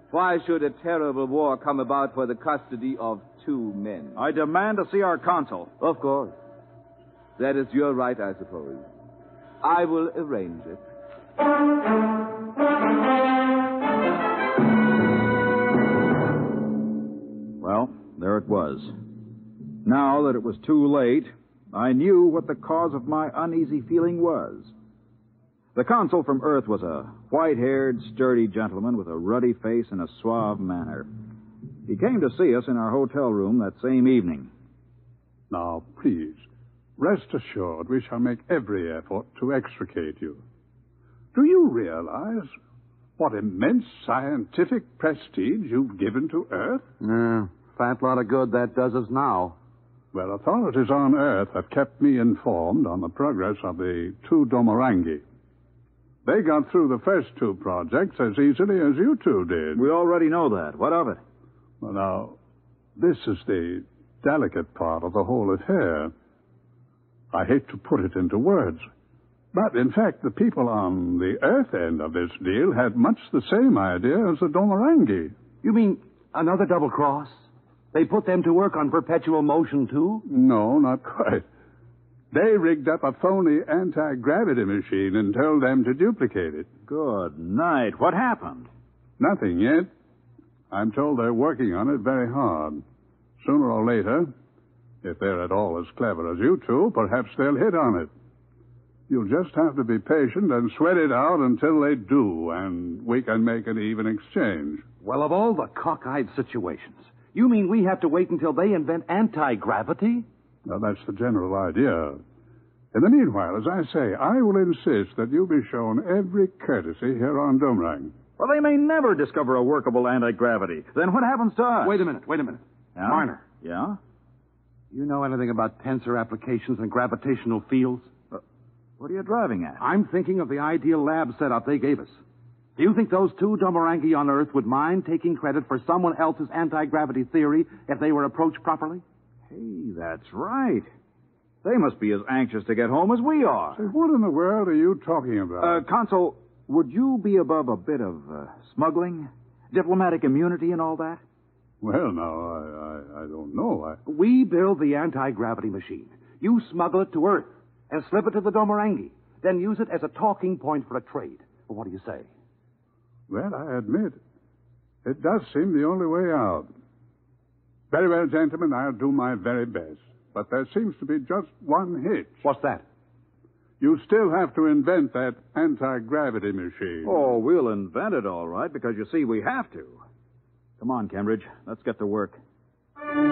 Why should a terrible war come about for the custody of 2 men? I demand to see our consul. Of course. That is your right, I suppose. I will arrange it. Well, there it was. Now that it was too late, I knew what the cause of my uneasy feeling was. The consul from Earth was a white-haired, sturdy gentleman with a ruddy face and a suave manner. He came to see us in our hotel room that same evening. Now, please, rest assured we shall make every effort to extricate you. Do you realize what immense scientific prestige you've given to Earth? Yeah, fat lot of good that does us now. Well, authorities on Earth have kept me informed on the progress of the 2 Domorangi. They got through the first 2 projects as easily as you 2 did. We already know that. What of it? Well, now, this is the delicate part of the whole affair. I hate to put it into words, but in fact, the people on the Earth end of this deal had much the same idea as the Domorangi. You mean another double cross? They put them to work on perpetual motion, too? No, not quite. They rigged up a phony anti-gravity machine and told them to duplicate it. Good night. What happened? Nothing yet. I'm told they're working on it very hard. Sooner or later, if they're at all as clever as you 2, perhaps they'll hit on it. You'll just have to be patient and sweat it out until they do, and we can make an even exchange. Well, of all the cockeyed situations, you mean we have to wait until they invent anti-gravity? Now, that's the general idea. In the meanwhile, as I say, I will insist that you be shown every courtesy here on Domrang. Well, they may never discover a workable anti-gravity. Then what happens to us? Wait a minute. Yeah? Marner. Yeah? You know anything about tensor applications and gravitational fields? What are you driving at? I'm thinking of the ideal lab setup they gave us. Do you think those 2 Domorangi on Earth would mind taking credit for someone else's anti-gravity theory if they were approached properly? Hey, that's right. They must be as anxious to get home as we are. Say, what in the world are you talking about? Consul, would you be above a bit of smuggling, diplomatic immunity, and all that? Well, now, I don't know. We build the anti-gravity machine. You smuggle it to Earth and slip it to the Domorangi, then use it as a talking point for a trade. Well, what do you say? Well, I admit, it does seem the only way out. Very well, gentlemen, I'll do my very best. But there seems to be just one hitch. What's that? You still have to invent that anti-gravity machine. Oh, we'll invent it all right, because you see, we have to. Come on, Cambridge. Let's get to work.